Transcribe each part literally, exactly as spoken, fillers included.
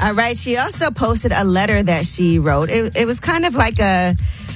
All right. She also posted a letter that she wrote. It, it was kind of like a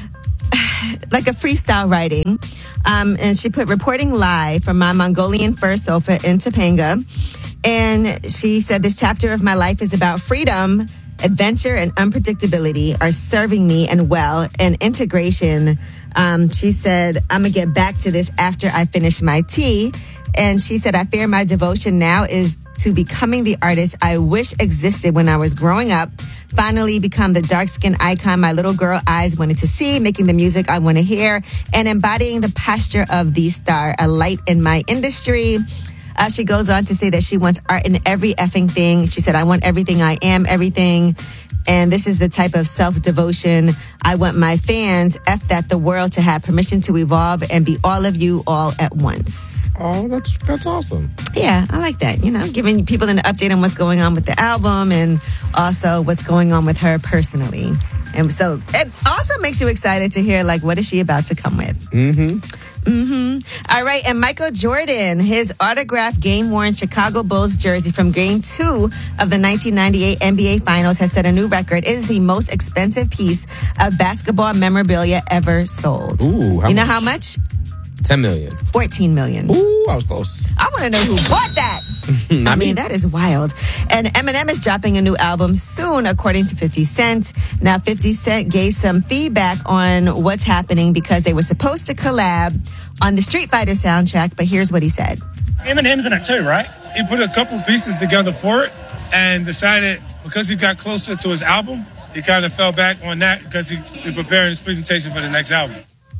like a freestyle writing. Um, and she put reporting live from my Mongolian fur sofa in Topanga. And she said, this chapter of my life is about freedom, adventure, and unpredictability are serving me and well, and integration. Um, she said, I'm going to get back to this after I finish my tea. And she said, I fear my devotion now is to becoming the artist I wish existed when I was growing up. Finally become the dark-skinned icon my little girl eyes wanted to see, making the music I want to hear, and embodying the posture of the star, a light in my industry. Uh, she goes on to say that she wants art in every effing thing. She said, I want everything, I am everything. And this is the type of self-devotion I want my fans, F that the world, to have permission to evolve and be all of you all at once. Oh, that's that's awesome. Yeah, I like that. You know, giving people an update on what's going on with the album and also what's going on with her personally. And so it also makes you excited to hear, like, what is she about to come with? Mm-hmm. Mm-hmm. All right, and Michael Jordan, his autographed game-worn Chicago Bulls jersey from Game Two of the nineteen ninety-eight N B A Finals has set a new record. It is the most expensive piece of basketball memorabilia ever sold. Ooh, how you know much? how much? Ten million. Fourteen million. Ooh, I was close. I want to know who bought that. I mean, that is wild. And Eminem is dropping a new album soon, according to fifty Cent. Now, fifty Cent gave some feedback on what's happening because they were supposed to collab on the Street Fighter soundtrack, but here's what he said. Eminem's in it too, right? He put a couple pieces together for it and decided because he got closer to his album, he kind of fell back on that because he, he's preparing his presentation for the next album.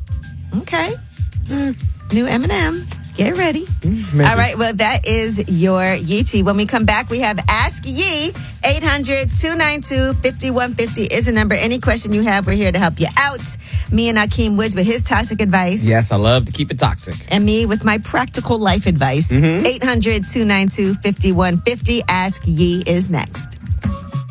Okay. Mm. New Eminem. Get ready. Maybe. All right. Well, that is your Yeetie. When we come back, we have Ask Yee. eight hundred, two nine two, five one five zero is the number. Any question you have, we're here to help you out. Me and Akeem Woods with his toxic advice. Yes, I love to keep it toxic. And me with my practical life advice. Mm-hmm. eight hundred, two nine two, five one five zero. Ask Yee is next.